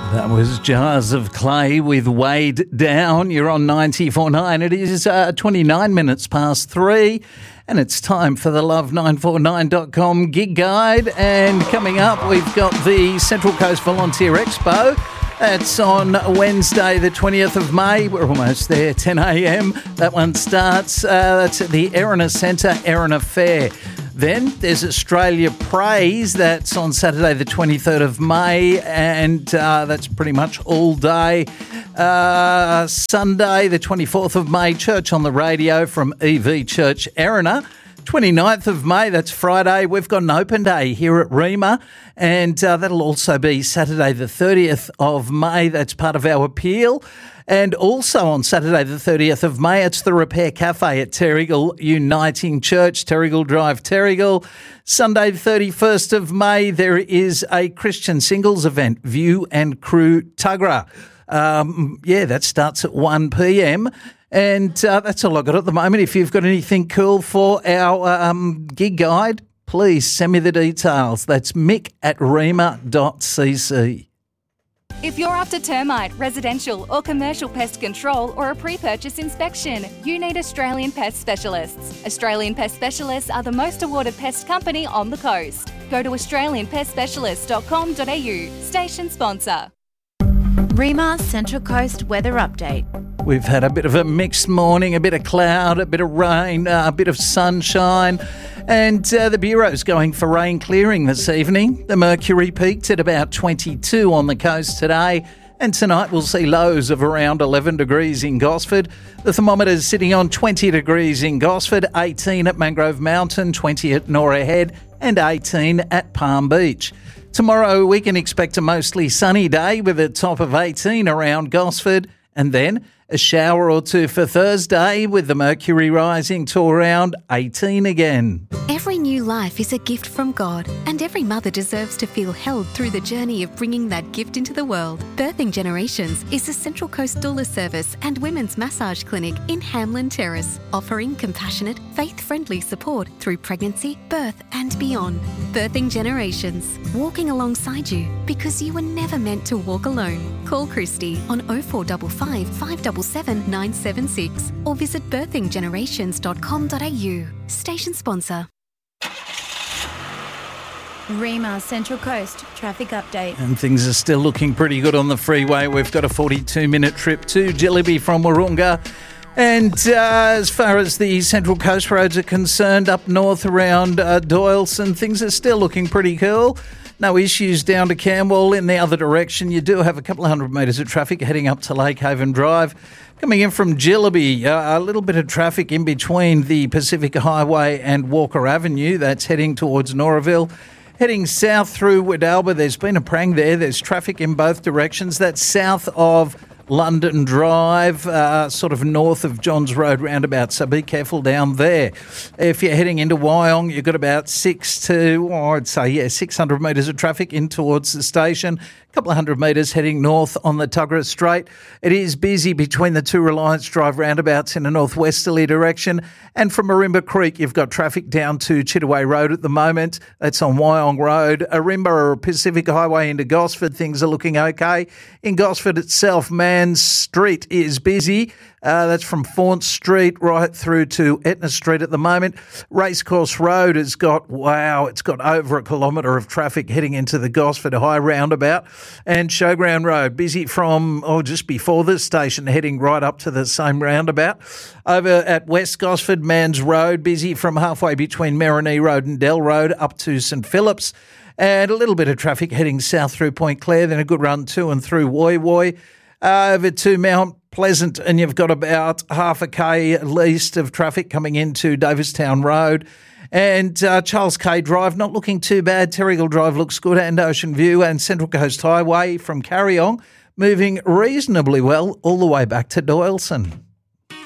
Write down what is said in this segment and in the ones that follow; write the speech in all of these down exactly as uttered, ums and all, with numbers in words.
That was Jars of Clay with Weighed Down. You're on ninety-four point nine. It is uh, twenty-nine minutes past three, and it's time for the love nine four nine dot com gig guide. And coming up, we've got the Central Coast Volunteer Expo. That's on Wednesday, the twentieth of May. We're almost there, ten a.m. That one starts. Uh, that's at the Erina Centre, Erina Fair. Then there's Australia Praise. That's on Saturday the twenty-third of May, and uh, that's pretty much all day. Uh, Sunday the twenty-fourth of May, Church on the Radio from E V Church Erina. twenty-ninth of May, that's Friday, we've got an open day here at Rima, and uh, that'll also be Saturday the thirtieth of May. That's part of our appeal. And also on Saturday the thirtieth of May, it's the Repair Cafe at Terrigal Uniting Church, Terrigal Drive, Terrigal. Sunday the thirty-first of May, there is a Christian singles event, View and Crew Tuggerah. Um, yeah, that starts at one p.m, and uh, that's all I've got at the moment. If you've got anything cool for our um, gig guide, please send me the details. That's mick at rima dot c c. If you're after termite, residential or commercial pest control or a pre-purchase inspection, you need Australian Pest Specialists. Australian Pest Specialists are the most awarded pest company on the coast. Go to australian pest specialists dot com dot a u. Station sponsor. Rima Central Coast Weather Update. We've had a bit of a mixed morning, a bit of cloud, a bit of rain, uh, a bit of sunshine, and uh, the Bureau's going for rain clearing this evening. The mercury peaked at about twenty-two on the coast today, and tonight we'll see lows of around eleven degrees in Gosford. The thermometer's sitting on twenty degrees in Gosford, eighteen at Mangrove Mountain, twenty at Norah Head, and eighteen at Palm Beach. Tomorrow we can expect a mostly sunny day with a top of eighteen around Gosford, and then a shower or two for Thursday with the mercury rising to around eighteen again. Every new life is a gift from God, and every mother deserves to feel held through the journey of bringing that gift into the world. Birthing Generations is a Central Coast doula service and women's massage clinic in Hamlin Terrace, offering compassionate, faith-friendly support through pregnancy, birth and beyond. Birthing Generations, walking alongside you because you were never meant to walk alone. Call Christy on oh four five five, five seven seven, nine seven six or visit birthing generations dot com dot a u. Station sponsor. Rima Central Coast Traffic Update. And things are still looking pretty good on the freeway. We've got a forty-two minute trip to Jillaby from Wahroonga. And uh, as far as the Central Coast roads are concerned, up north around uh, Doyleson, things are still looking pretty cool. No issues down to Camwell. In the other direction, you do have a couple of hundred metres of traffic heading up to Lake Haven Drive. Coming in from Jillaby, uh, a little bit of traffic in between the Pacific Highway and Walker Avenue. That's heading towards Noraville. Heading south through Wadalba, there's been a prang there. There's traffic in both directions. That's south of London Drive, uh, sort of north of Johns Road roundabout, so be careful down there. If you're heading into Wyong, you've got about six to, oh, I'd say, yeah, six hundred metres of traffic in towards the station. A couple of hundred metres heading north on the Tuggerah Strait. It is busy between the two Reliance Drive roundabouts in a northwesterly direction. And from Marimba Creek, you've got traffic down to Chittaway Road at the moment. That's on Wyong Road. Arimba or Pacific Highway into Gosford, things are looking okay. In Gosford itself, Mans Street is busy. Uh, that's from Faunt Street right through to Etna Street at the moment. Racecourse Road has got, wow, it's got over a kilometre of traffic heading into the Gosford High roundabout. And Showground Road, busy from, oh, just before the station, heading right up to the same roundabout. Over at West Gosford, Mans Road, busy from halfway between Marinee Road and Dell Road up to St Phillips. And a little bit of traffic heading south through Point Clare, then a good run to and through Woy Woy. Uh, over to Mount Pleasant, and you've got about half a K at least of traffic coming into Davistown Road. And uh, Charles K Drive, not looking too bad. Terrigal Drive looks good, and Ocean View and Central Coast Highway from Carryong moving reasonably well all the way back to Doyleson. At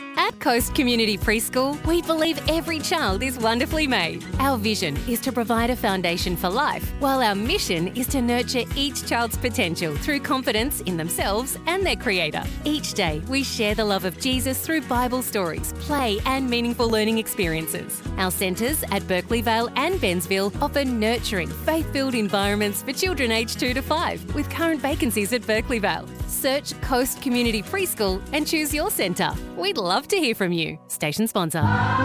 Coast Community Preschool, we believe every child is wonderfully made. Our vision is to provide a foundation for life, while our mission is to nurture each child's potential through confidence in themselves and their Creator. Each day, we share the love of Jesus through Bible stories, play and meaningful learning experiences. Our centres at Berkeley Vale and Bensville offer nurturing, faith-filled environments for children aged two to five, with current vacancies at Berkeley Vale. Search Coast Community Preschool and choose your centre. We'd love to hear from you. Station sponsor.